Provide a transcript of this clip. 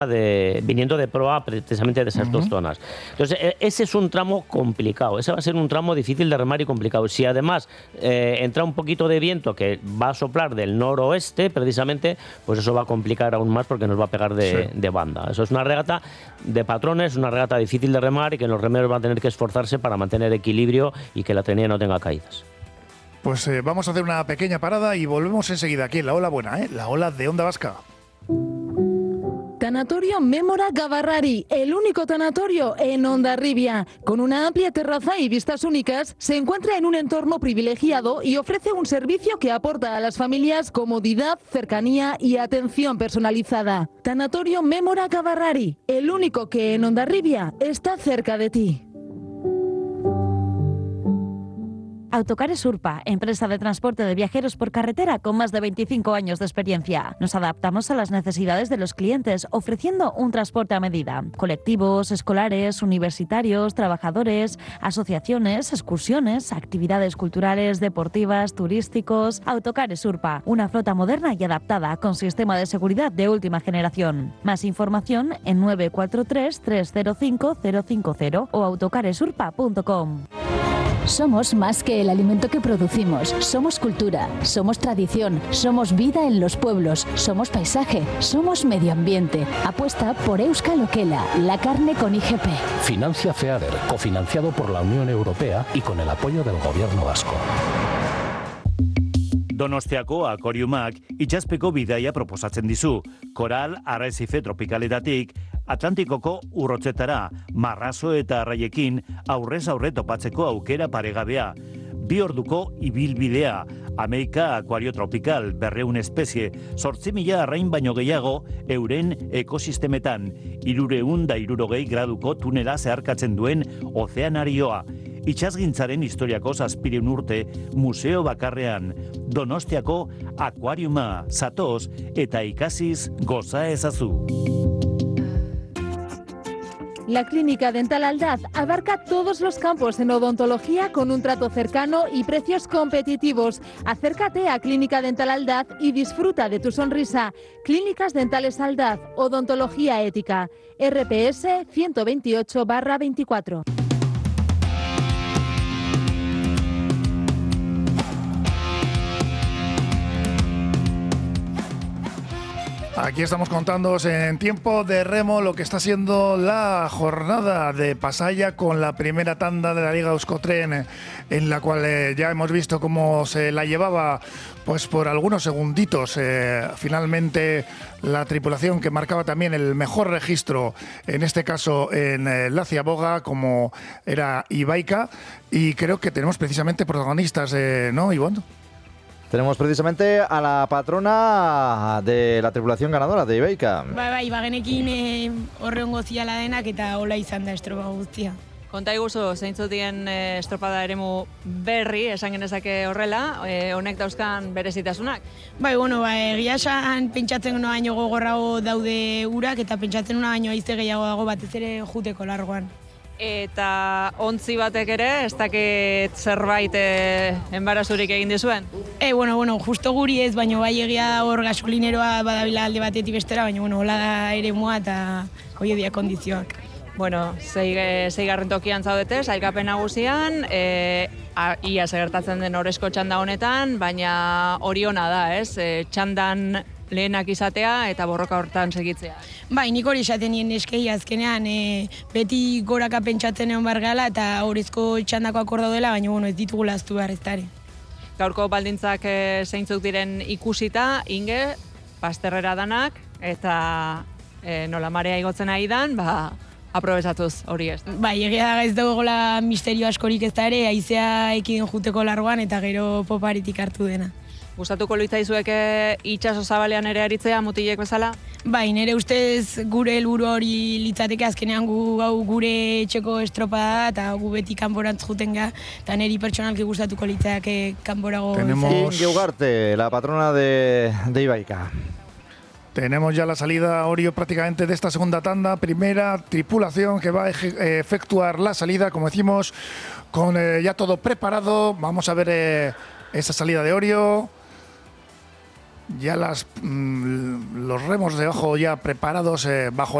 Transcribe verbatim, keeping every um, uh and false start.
de, viniendo de proa precisamente de esas uh-huh. dos zonas. Entonces, ese es un tramo complicado, ese va a ser un tramo difícil de remar y complicado. Si además eh, entra un poquito de viento que va a soplar del noroeste, precisamente, pues eso va a complicar aún más porque nos va a pegar de, sí. de banda. Eso es una regata de patrones, una regata difícil de remar y que los remeros van a tener que esforzarse para mantener equilibrio y que la trinea no tenga caídas. Pues eh, vamos a hacer una pequeña parada y volvemos enseguida aquí en la Ola Buena, ¿eh? La Ola de Onda Vasca. Tanatorio Mémora Gavarrari, el único tanatorio en Hondarribia. Con una amplia terraza y vistas únicas, se encuentra en un entorno privilegiado y ofrece un servicio que aporta a las familias comodidad, cercanía y atención personalizada. Tanatorio Mémora Gavarrari, el único que en Hondarribia está cerca de ti. Autocares Urpa, empresa de transporte de viajeros por carretera con más de veinticinco años de experiencia. Nos adaptamos a las necesidades de los clientes, ofreciendo un transporte a medida. Colectivos, escolares, universitarios, trabajadores, asociaciones, excursiones, actividades culturales, deportivas, turísticos. Autocares Urpa, una flota moderna y adaptada con sistema de seguridad de última generación. Más información en nueve cuatro tres, tres cero cinco, cero cinco cero o autocaresurpa punto com. Somos más que el alimento que producimos. Somos cultura, somos tradición, somos vida en los pueblos, somos paisaje, somos medio ambiente. Apuesta por Euskal Okela, la carne con I G P. Financia FEADER, cofinanciado por la Unión Europea y con el apoyo del Gobierno vasco. Donostiako akoriumak itsaspeko bidaia proposatzen dizu. Koral arrezife tropikaletatik Atlantikoko urrotzetara, marrazo eta arraiekin aurrez aurre topatzeko aukera paregabea. Bi orduko ibilbidea, Amerika akuario tropikal, berreun espezie, zortzi mila arrain baino gehiago euren ekosistemetan, irureun da irurogei graduko tunela zeharkatzen duen ozeanarioa. Itsasgintzaren historiako zazpireun urte museo bakarrean, Donostiako akuariuma, zatoz eta ikasiz goza ezazu. La Clínica Dental Aldaz abarca todos los campos en odontología con un trato cercano y precios competitivos. Acércate a Clínica Dental Aldaz y disfruta de tu sonrisa. Clínicas Dentales Aldaz, odontología ética, R P S ciento veintiocho barra veinticuatro. Aquí estamos contándoos en tiempo de remo lo que está siendo la jornada de Pasaya con la primera tanda de la Liga Euskotren, en la cual eh, ya hemos visto cómo se la llevaba pues por algunos segunditos. Eh, finalmente la tripulación que marcaba también el mejor registro, en este caso en eh, la Ciaboga, como era Ibaika, y creo que tenemos precisamente protagonistas, eh, ¿no, Ivonne? Tenemos precisamente a la patrona de la tripulación ganadora de Ibaika. Bai, bai, bagenekin e, horre ongo ziala denak eta hola izan da estropa guztia. Konta iguzu, zeintzutien e, estropada eremu berri, esan genezake horrela, e, honek dauzkan berezitasunak? Bai, bueno, ba, egia esan pentsatzen una baino gogorrago daude urak eta pentsatzen una baino haize gehiago dago batez ere juteko largoan. Eta ontzi batek ere, ez dakit zerbait e, enbarazurik egin dizuen? E, bueno, bueno, justo guri ez, baina bai egia hor gasolineroa badabila alde batetik bestera, baina bueno, hola da ere mua eta hoi dia kondizioak. Bueno, zeigarren tokian zaudete, sailkapen nagusian, e, a, ia segertatzen den orezko txanda honetan, baina hori ona da, ez? E, txandan lehenak izatea eta borroka hortan segitzea. Bai, nik hori esaten nien eskei azkenean, e, beti goraka pentsatzen egon behar gala eta horrezko txandako akorda dela, baina bueno, ez ditugula aztu behar ez dare. Gaurko baldintzak e, zeintzuk diren ikusita, Inge, pasterrera danak, eta e, nola marea igotzen ari dan, ba, aprobezatuz hori ez. Bai, egia da ez dagoela misterio askorik ez da ere, haizea ekin juteko largoan eta gero poparitik hartu dena. Gustatuko litzaizueke itsaso zabalean ere aritzea mutilek bezala? Bai, nire ustez gure helburu hori litzateke azkenean gu gau gure etxeko estropada eta gu beti kanborantz juten ga, eta niri pertsonalki gustatuko litzake kanborago. Tenemos Inge Ugarte, la patrona de, de Ibaika. Tenemos ya la salida, Orio, prácticamente de esta segunda tanda. Primera tripulación que va a efectuar la salida, como decimos, con eh, ya todo preparado. Vamos a ver eh, esa salida de Orio. ya las, mmm, los remos de ojo ya preparados eh, bajo